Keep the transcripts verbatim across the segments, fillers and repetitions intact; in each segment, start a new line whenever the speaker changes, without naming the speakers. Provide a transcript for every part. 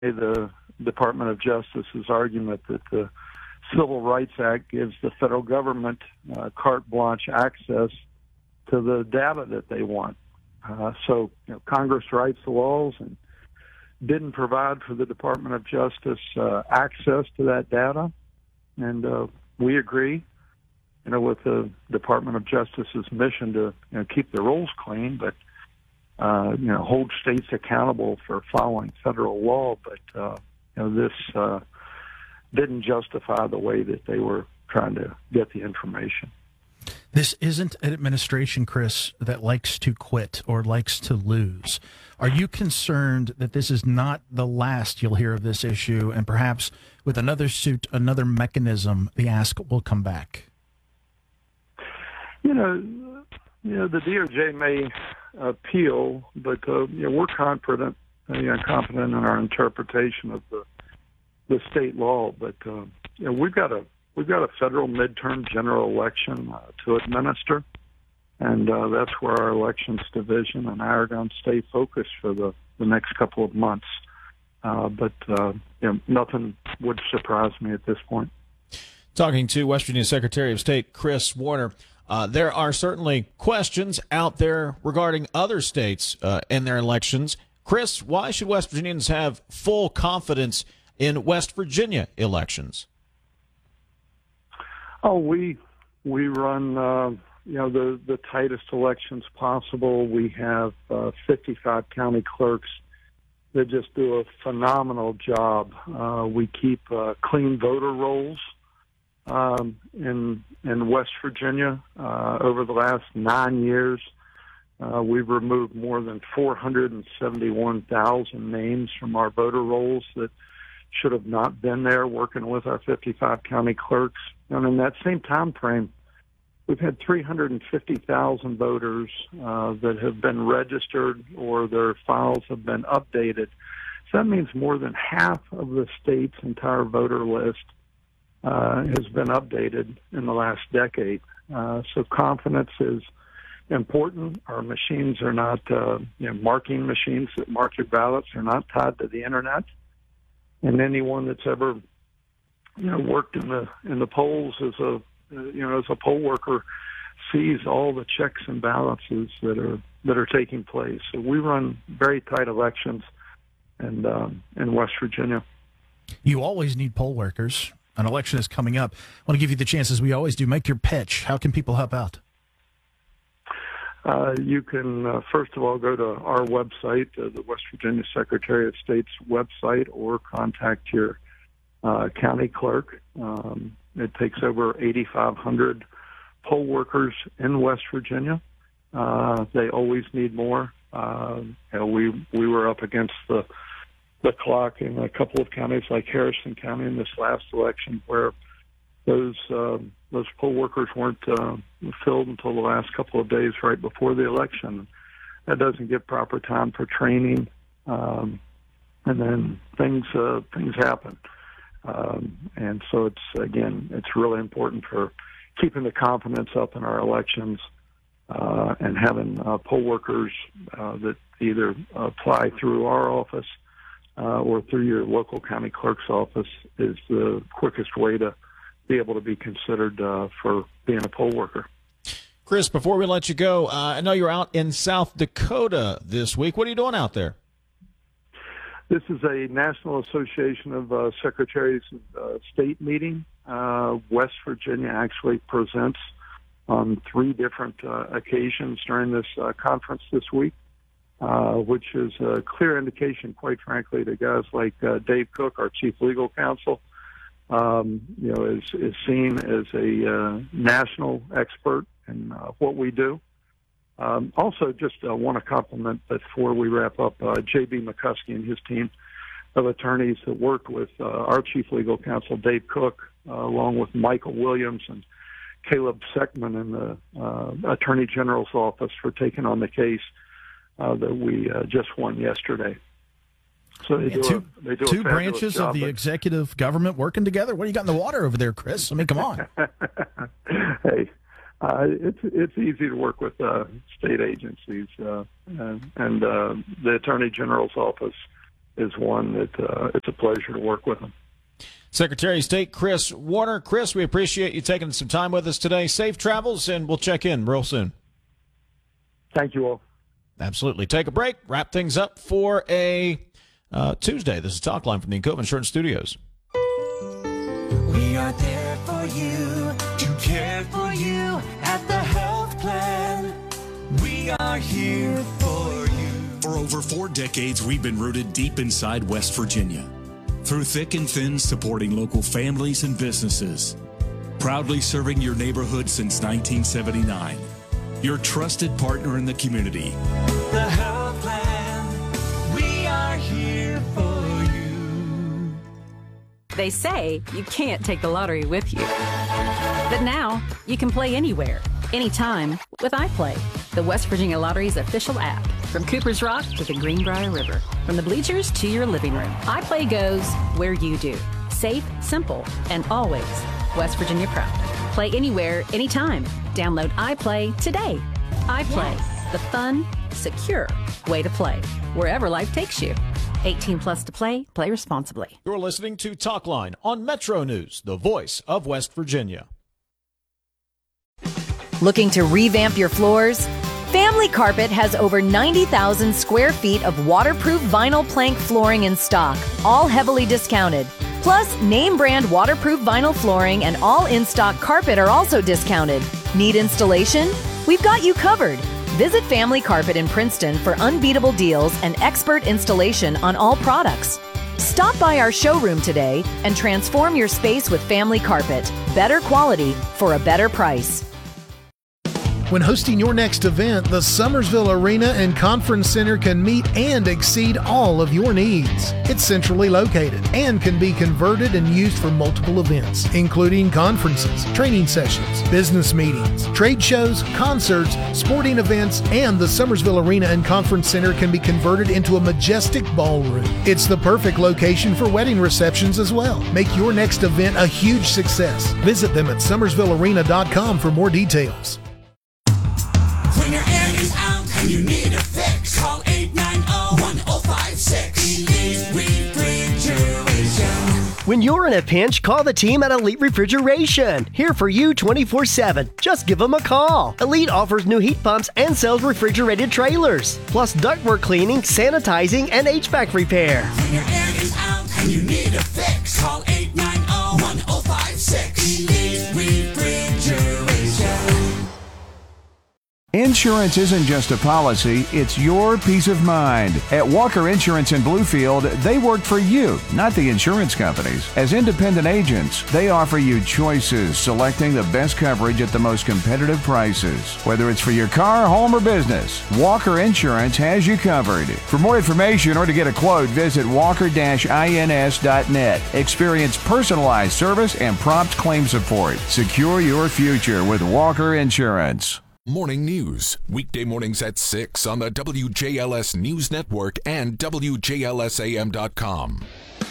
the Department of Justice's argument that the Civil Rights Act gives the federal government uh, carte blanche access to the data that they want. Uh, so you know, Congress writes the laws and didn't provide for the Department of Justice uh, access to that data. And uh, we agree, you know, with the Department of Justice's mission to you know, keep the rules clean, but uh, you know, hold states accountable for following federal law. But uh, you know, this uh, didn't justify the way that they were trying to get the information.
This isn't an administration, Chris, that likes to quit or likes to lose. Are you concerned that this is not the last you'll hear of this issue, and perhaps with another suit, another mechanism, the ask will come back?
You know, you know, the D O J may appeal, but uh, you know, we're confident, uh, you know, confident in our interpretation of the the state law. But uh, you know, we've got a we've got a federal midterm general election uh, to administer, and uh, that's where our elections division and I are going to stay focused for the, the next couple of months. Uh, but uh, you know, nothing would surprise me at this point.
Talking to West Virginia Secretary of State Chris Warner. Uh, there are certainly questions out there regarding other states uh, and their elections. Chris, why should West Virginians have full confidence in West Virginia elections?
Oh, we we run uh, you know the the tightest elections possible. We have uh, fifty-five county clerks that just do a phenomenal job. Uh, we keep uh, clean voter rolls. Um, in in West Virginia, uh, over the last nine years, uh, we've removed more than four hundred seventy-one thousand names from our voter rolls that should have not been there, working with our fifty-five county clerks. And in that same time frame, we've had three hundred fifty thousand voters uh, that have been registered or their files have been updated. So that means more than half of the state's entire voter list Uh, has been updated in the last decade. Uh, so confidence is important. Our machines are not, uh, you know, marking machines that mark your ballots are not tied to the internet. And anyone that's ever, you know, worked in the in the polls as a, uh, you know, as a poll worker, sees all the checks and balances that are that are taking place. So we run very tight elections, and um, in West Virginia.
You always need poll workers. An election is coming up. I want to give you the chance, as we always do, make your pitch. How can people help out?
Uh, you can, uh, first of all, go to our website, uh, the West Virginia Secretary of State's website, or contact your uh, county clerk. Um, it takes over eighty-five hundred poll workers in West Virginia. Uh, they always need more. Uh, you know, we, we were up against the the clock in a couple of counties like Harrison County in this last election, where those uh, those poll workers weren't uh, filled until the last couple of days right before the election. That doesn't give proper time for training, um, and then things uh, things happen. Um, and so it's again, it's really important for keeping the confidence up in our elections uh, and having uh, poll workers uh, that either apply through our office Uh, or through your local county clerk's office is the quickest way to be able to be considered uh, for being a poll worker.
Chris, before we let you go, uh, I know you're out in South Dakota this week. What are you doing out there?
This is a National Association of uh, Secretaries of uh, State meeting. Uh, West Virginia actually presents on three different uh, occasions during this uh, conference this week. Uh, which is a clear indication, quite frankly, to guys like uh, Dave Cook, our chief legal counsel, um, you know, is, is seen as a uh, national expert in uh, what we do. Um, also, just uh, want to compliment, before we wrap up, uh, J B McCuskey and his team of attorneys that worked with uh, our chief legal counsel, Dave Cook, uh, along with Michael Williams and Caleb Seckman in the uh, Attorney General's office for taking on the case Uh, that we uh, just won yesterday. So they do,
two,
a, they do
two
a
branches
job,
of the executive government working together. What do you got in the water over there, Chris? I mean, come on.
Hey, uh, it's it's easy to work with uh, state agencies, uh, and, and uh, the Attorney General's office is one that uh, it's a pleasure to work with them.
Secretary of State Chris Warner. Chris, we appreciate you taking some time with us today. Safe travels, and we'll check in real soon.
Thank you all.
Absolutely. Take a break, wrap things up for a uh, Tuesday. This is Talk Line from the Encova Insurance Studios.
We are there for you, to care for you at the health plan. We are here for you.
For over four decades, we've been rooted deep inside West Virginia. Through thick and thin, supporting local families and businesses. Proudly serving your neighborhood since nineteen seventy-nine. Your trusted partner in the community.
The health plan, we are here for you.
They say you can't take the lottery with you. But now, you can play anywhere, anytime with iPlay, the West Virginia Lottery's official app. From Cooper's Rock to the Greenbrier River, from the bleachers to your living room, iPlay goes where you do. Safe, simple, and always West Virginia proud. Play anywhere, anytime. Download iPlay today. iPlay, yes. The fun, secure way to play, wherever life takes you. eighteen plus to play. Play responsibly.
You're listening to Talk Line on Metro News, the voice of West Virginia.
Looking to revamp your floors? Family Carpet has over ninety thousand square feet of waterproof vinyl plank flooring in stock, all heavily discounted. Plus, name brand waterproof vinyl flooring and all in-stock carpet are also discounted. Need installation? We've got you covered. Visit Family Carpet in Princeton for unbeatable deals and expert installation on all products. Stop by our showroom today and transform your space with Family Carpet. Better quality for a better price.
When hosting your next event, the Summersville Arena and Conference Center can meet and exceed all of your needs. It's centrally located and can be converted and used for multiple events, including conferences, training sessions, business meetings, trade shows, concerts, sporting events, and the Summersville Arena and Conference Center can be converted into a majestic ballroom. It's the perfect location for wedding receptions as well. Make your next event a huge success. Visit them at summersville arena dot com for more details.
When your air is out and you need a fix, call eight nine zero, one zero five six. Elite Refrigeration.
When you're in a pinch, call the team at Elite Refrigeration. Here for you twenty-four seven. Just give them a call. Elite offers new heat pumps and sells refrigerated trailers, plus ductwork cleaning, sanitizing, and H V A C repair.
When your air is out and you need a fix, call eight nine zero, one zero five six. Elite Refrigeration.
Insurance isn't just a policy, it's your peace of mind. At Walker Insurance in Bluefield, they work for you, not the insurance companies. As independent agents, they offer you choices, selecting the best coverage at the most competitive prices. Whether it's for your car, home, or business, Walker Insurance has you covered. For more information or to get a quote, visit walker dash ins dot net. Experience personalized service and prompt claim support. Secure your future with Walker Insurance.
Morning News, weekday mornings at six on the W J L S News Network and W J L S A M dot com.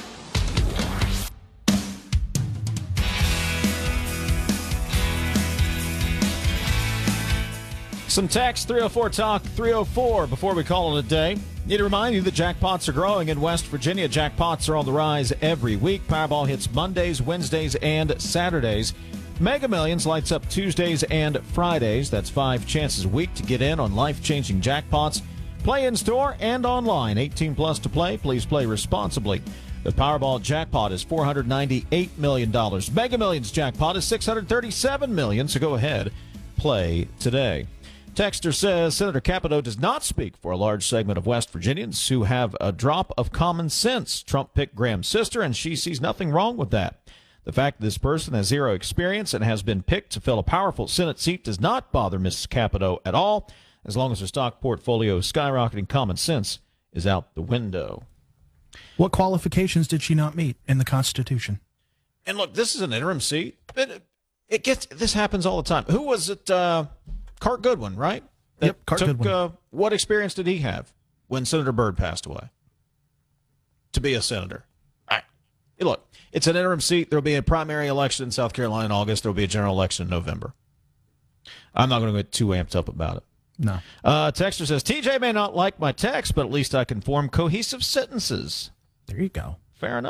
Some text, three oh four talk three oh four before we call it a day. Need to remind you that jackpots are growing in West Virginia. Jackpots are on the rise every week. Powerball hits Mondays, Wednesdays, and Saturdays. Mega Millions lights up Tuesdays and Fridays. That's five chances a week to get in on life-changing jackpots. Play in store and online. eighteen plus to play. Please play responsibly. The Powerball jackpot is four hundred ninety-eight million dollars. Mega Millions jackpot is six hundred thirty-seven million dollars. So go ahead, play today. Texter says Senator Capito does not speak for a large segment of West Virginians who have a drop of common sense. Trump picked Graham's sister, and she sees nothing wrong with that. The fact that this person has zero experience and has been picked to fill a powerful Senate seat does not bother Missus Capito at all, as long as her stock portfolio is skyrocketing. Common sense is out the window.
What qualifications did she not meet in the Constitution?
And look, this is an interim seat. It, it gets this happens all the time. Who was it? Uh, Cart Goodwin, right? That
yep, Cart
took,
Goodwin.
Uh, what experience did he have when Senator Byrd passed away to be a senator? Right. Hey, look, it's an interim seat. There will be a primary election in South Carolina in August. There will be a general election in November. I'm not going to get too amped up about it.
No.
Uh, Texter says, T J may not like my text, but at least I can form cohesive sentences.
There you go.
Fair enough.